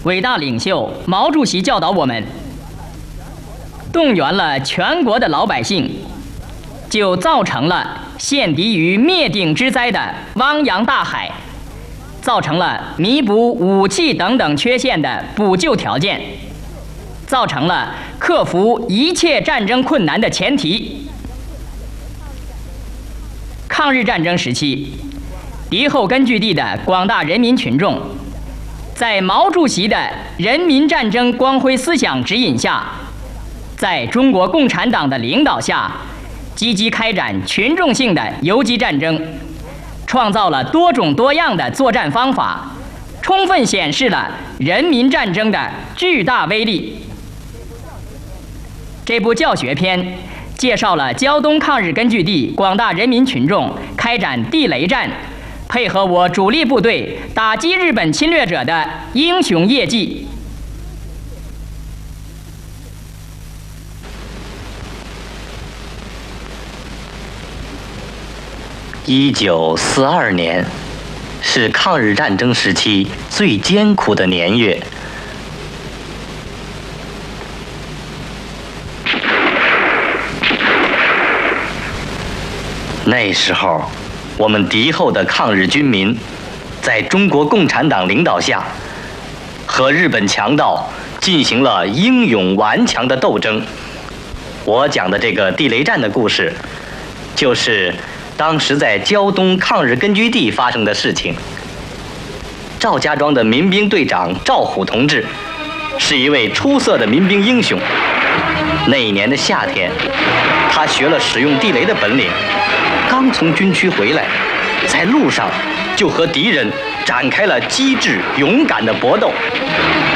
伟大领袖毛主席教导我们，动员了全国的老百姓，就造成了陷敌于灭顶之灾的汪洋大海，造成了弥补武器等等缺陷的补救条件，造成了克服一切战争困难的前提。抗日战争时期，敌后根据地的广大人民群众，在毛主席的人民战争光辉思想指引下，在中国共产党的领导下，积极开展群众性的游击战争，创造了多种多样的作战方法，充分显示了人民战争的巨大威力。这部教学片介绍了胶东抗日根据地广大人民群众开展地雷战，配合我主力部队打击日本侵略者的英雄业绩。 1942年是抗日战争时期最艰苦的年月。那时候，我们敌后的抗日军民，在中国共产党领导下，和日本强盗进行了英勇顽强的斗争。我讲的这个地雷战的故事，就是当时在胶东抗日根据地发生的事情。赵家庄的民兵队长赵虎同志，是一位出色的民兵英雄。那一年的夏天，他学了使用地雷的本领。刚从军区回来，在路上就和敌人展开了机智勇敢的搏斗。